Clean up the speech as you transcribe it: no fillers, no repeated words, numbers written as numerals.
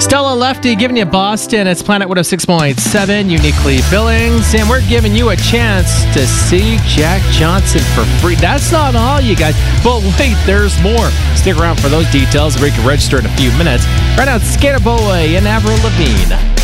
Stella Lefty giving you Boston. It's Planet 106.7, uniquely Billings. And we're giving you a chance to see Jack Johnson for free. That's not all, you guys. But wait, there's more. Stick around for those details where you can register in a few minutes. Right now, it's Skater Boy and Avril Lavigne.